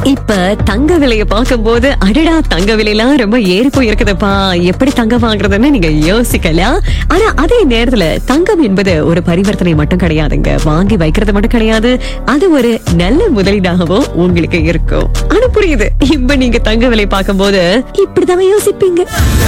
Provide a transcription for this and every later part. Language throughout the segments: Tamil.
இப்ப தங்க விலைய பார்க்கும்போது அடடா தங்க விலையெல்லாம் ரொம்ப ஏறி போயிருக்குதுப்பா, எப்படி தங்கம் வாங்குறதுன்னு நீங்க யோசிக்கலாம். ஆனா அதே நேரத்துல தங்கம் என்பது ஒரு பரிவர்த்தனை மட்டும் கிடையாதுங்க, வாங்கி வைக்கிறது மட்டும் கிடையாது. அது ஒரு நல்ல முதலீடாகவும் உங்களுக்கு இருக்கும். ஆனா புரியுது, இப்ப நீங்க தங்க விலை பார்க்கும்போது இப்படிதான் யோசிப்பீங்க.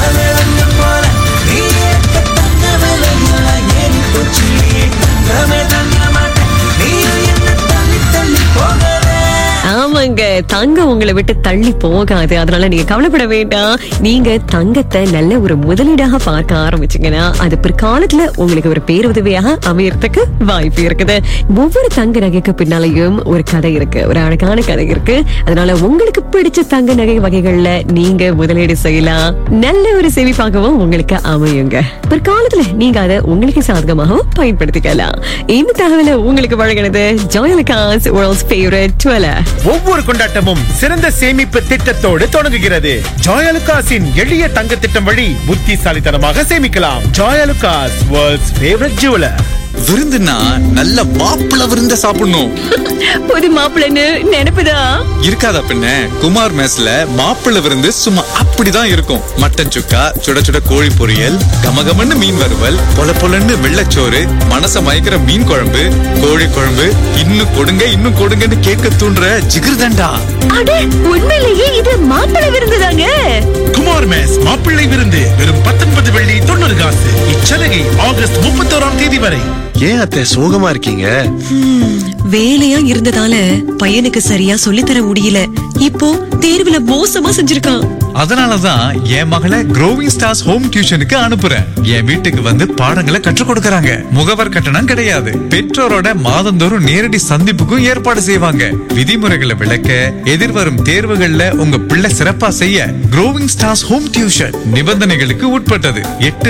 ஆமாங்க, தங்கம் உங்களை விட்டு தள்ளி போகாது. அதனால நீங்க கவலைப்பட வேண்டாம். நீங்க தங்கத்தை நல்ல ஒரு முதலீடாக பார்க்க ஆரம்பிச்சீங்கன்னா அது பிற்காலத்துல உங்களுக்கு ஒரு பேருதவியாக அமையறதுக்கு வாய்ப்பு இருக்குது. ஒவ்வொரு தங்க நகைக்கு பின்னாலையும் ஒரு கதை இருக்கு, ஒரு அழகான கதை இருக்கு. அதனால உங்களுக்கு பிடிச்ச தங்க நகை வகைகள்ல நீங்க முதலீடு செய்யலாம். நல்ல ஒரு சேமிப்பாகவும் உங்களுக்கு அமையுங்க. பிற்காலத்துல நீங்க அதை உங்களுக்கு சாதகமாகவும் பயன்படுத்திக்கலாம். இந்த தகவலை உங்களுக்கு வழங்கினது ஜோயலுக்காஸ் வேர்ல்ட்ஸ் ஃபேவரட் ஜுவலர். ஒவ்வொரு கொண்டாட்டமும் சிறந்த சேமிப்பு திட்டத்தோடு தொடங்குகிறது. ஜாயலுகாஸின் எளிய தங்க திட்டம் வழி புத்திசாலித்தனமாக சேமிக்கலாம். Joyalukkas world's favourite jeweller. விருந்துனா நல்ல மாப்பிள விருந்த சாப்பிடணும். புது மாப்பிள்ளன்னு நினைப்புதா இருக்காதா பின்ன? குமார் மெஸ்ல மாப்பிள விருந்து சும்மா அப்படிதான் இருக்கும். மட்டன் சுக்கா, சுட சுட கோழி பொரியல், கமகமன்னு மீன் வறுவல், பொல பொலன்னு வெள்ளச்சோறு, மனச மயக்கிற மீன் குழம்பு, கோழி குழம்பு, இன்னும் கொடுங்க இன்னும் கொடுங்கன்னு கேட்க தூண்டுற ஜிகிர்தண்டா. அட உண்மையிலேயே இது மாப்பிள்ளை விருந்துதாங்க. குமார் மெஸ் மாப்பிள்ளை விருந்து வெறும் 19 வெள்ளி 90 காசு. இச்சலுகை ஆகஸ்ட் 31ஆம் தேதி வரை. ஏன் அத்தை சோகமா இருக்கீங்க? வேலையா இருந்ததால பையனுக்கு சரியா சொல்லித்தர முடியல. இப்போ தேர்வுல மோசமா செஞ்சிருக்கான். அதனாலதான் என் மகளை க்ரோவிங் ஸ்டார்ஸ் ஹோம் டியூஷனுக்கு அனுப்புறேன். என் வீட்டுக்கு வந்து பாடங்களை கற்றுக் கொடுக்கறாங்க. முகவர் கட்டணம் கிடையாது. பெற்றோரோட மாதந்தோறும் நேரடி சந்திப்புக்கும் ஏற்பாடு செய்வாங்க. விதிமுறைகளை விளக்க, எதிர்வரும் தேர்வுகள்ல உங்க பிள்ளை சிறப்பா செய்ய க்ரோவிங் ஸ்டார்ஸ் ஹோம் டியூஷன் நிபந்தனைகளுக்கு உட்பட்டது.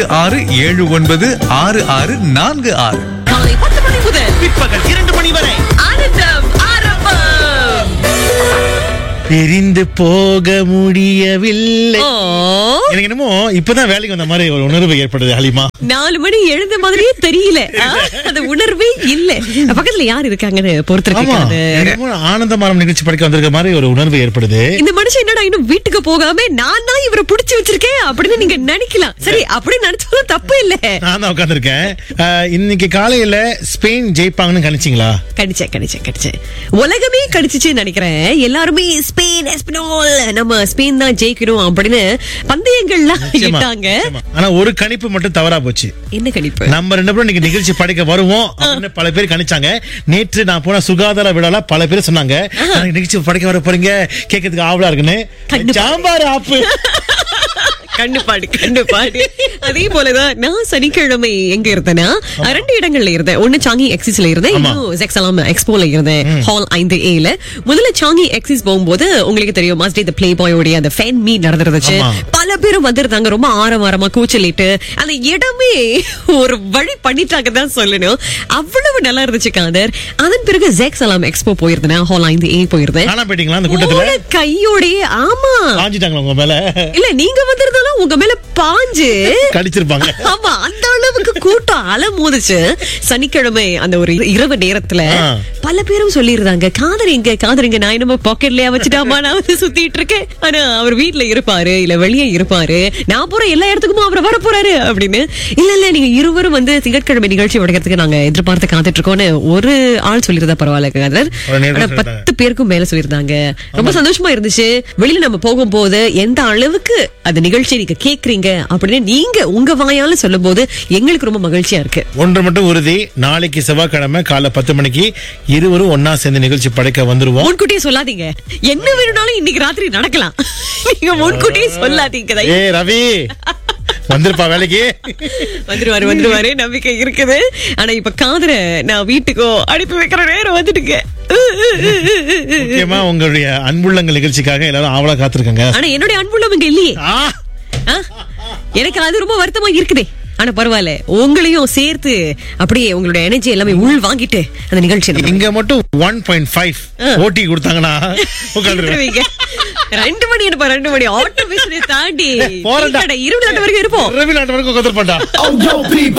8679666646. காலை 10 மணி முதல் பிற்பகல் 2 மணி வரை ஆனந்தம் ஆரம்பம். பிரிந்து போக முடியவில்லை. எனக்கு என்னமோ இப்பதான் வேலைக்கு வந்த மாதிரி ஒரு உணர்வு ஏற்படுது ஹலிமா. 4 மணி எழுந்த மாதிரியே தெரியல. அந்த உணர்வே இல்ல. பக்கத்துல யார் இருக்காங்கன்னு பொறுத்திருக்காங்க. ஆனந்தமானம் நிகழ்ச்சி படிக்க வந்திருக்க மாதிரி ஒரு உணர்வு ஏற்படுது. இந்த மனுஷன் என்னடா இன்னும் வீட்டுக்கு போகாம நான் தான் இவரை புடிச்சு வச்சிருக்கேன் அப்படின்னு நீங்க நினைக்கலாம். சரி, அப்படி நினைச்சாலும் தப்பு இல்ல. நான் தான் உட்கார்ந்திருக்கேன். இன்னைக்கு காலையில ஸ்பெயின் ஜெயிப்பாங்கன்னு கணிச்சிங்களா? கணிச்சேன். உலகமே கணிச்சுன்னு நினைக்கிறேன். எல்லாருமே ஸ்பெயின் எஸ்பெனோல், நம்ம ஸ்பெயின் தான் ஜெயிக்கணும் அப்படின்னு பந்தயங்கள்லாம் இட்டாங்க. ஆனா ஒரு கணிப்பு மட்டும் தவறா போச்சு. என்ன கணிப்பு? நம்ம 2 பேரும் இன்னைக்கு நிகழ்ச்சி படிக்க வருவோம் அப்படின்னு பல பேர் கணிச்சாங்க. நேற்று நான் போன சுகாதார விழால பல பேர் சொன்னாங்க நிகழ்ச்சி படிக்க வர போறீங்க, கேட்கறதுக்கு ஆவலா இருக்குன்னு. சாம்பார் ஆப்பு. கண்டுபாடு. அதே போலதான் நான் சனிக்கிழமை எங்க இருந்தேன்னா 2 இடங்கள்ல இருந்தேன். ஒன்னு சாங்கி எக்ஸிஸ்ல இருந்தேன், இன்னும் ஜெக்ஸலாம் எக்ஸ்போல இருந்தேன். Hall 5A. முதல்ல சாங்கி எக்ஸிஸ் போகும்போது உங்களுக்கு தெரியும் மாஸ்டர் தி பிளே பாயோட அந்த ஃபேன் மீட் நடந்துருந்துச்சு. பல பேரும் வந்திருந்தாங்க. ரொம்ப ஆரவாரமா கூச்சலிட்டு அந்த இடமே ஒரு வழி பண்ணிட்டாங்க தான் சொல்லணும். அவ்வளவு நல்லா இருந்துச்சு காதர். அதன் பிறகு ஜெக்ஸலாம் எக்ஸ்போ போயிருந்தேன். ஹால் 5A போயிருந்தேன். கையோடய ஆமா பாஞ்சிட்டாங்க உங்க மேல. இல்ல, நீங்க வந்திருந்தாலும் உங்க மேல பாஞ்சு கடிச்சிருப்பாங்க. ஆமா, அந்த அளவுக்கு கூட்டம் அலமோதுச்சு. சனிக்கிழமை அந்த ஒரு இரவு நேரத்துல பல பேரும் சொல்லிருந்தாங்க காதர் எங்க நான் என்னமோ பாக்கெட்லயா வச்சுட்டாமா நான் வந்து சுத்திட்டு இருக்கேன். ஆனா அவர் வீட்டுல இருப்பாரு இல்ல வெளியே இருப்பாரு, நான் போற எல்லா இடத்துக்கும் அவர் வர போறாரு அப்படின்னு. இல்ல நீங்க இருவரும் வந்து திங்கட்கிழமை நிகழ்ச்சி வழங்குறதுக்கு நாங்க எதிர்பார்த்து காத்துட்டு இருக்கோம்னு ஒரு ஆள் சொல்லிருந்தா பரவாயில்ல காதர். ஆனா 10 பேருக்கும் மேல சொல்லிருந்தாங்க. ரொம்ப சந்தோஷமா இருந்துச்சு. வெளியில நம்ம போகும்போது எந்த அளவுக்கு அந்த நிகழ்ச்சியை நீங்க கேக்குறீங்க அப்படின்னு நீங்க உங்க வாயால சொல்லும் போது எங்களுக்கு ரொம்ப மகிழ்ச்சியா இருக்கு. ஒன்று மட்டும் உறுதி, நாளைக்கு செவ்வாய்க்கிழமை காலை 10 மணிக்கு இருவரும் ஒன்னா சேர்ந்து நிகழ்ச்சி படைக்க வந்துருவோம். முன்கூட்டியே சொல்லாதீங்க, என்ன வேணும்னாலும் இன்னைக்கு ராத்திரி நடக்கலாம். நீங்க முன்கூட்டியே சொல்லாதீங்க. ரவி வந்திருப்பா வேலைக்கு. வந்துருவாரு நம்பிக்கை இருக்குது. ஆனா இப்ப காதர நான் வீட்டுக்கோ அனுப்பி வைக்கிற நேரம் வந்துட்டுங்க. முக்கியமா உங்களுடைய அன்புள்ளங்கள் நிகழ்ச்சிக்காக எல்லாரும் ஆவலா காத்திருக்காங்க. ஆனா என்னுடைய அன்புள்ளம் இங்க இல்லையே. எனக்கு அது ரொம்ப வருத்தமா இருக்குதே. ஆனா பரவாயில்ல, உங்களையும் சேர்த்து அப்படியே உங்களுடைய எனர்ஜி எல்லாமே உள் வாங்கிட்டு அந்த நிகழ்ச்சி இங்க மட்டும் 1.5 ஓட்டி கொடுத்தாங்கன்னா 2 மணி ஆட்டோ பிசினஸ் தாண்டி 2 வரைக்கும் இருப்போம். ரவி நாட்டு வரைக்கும் உட்காந்துருப்பாண்டா.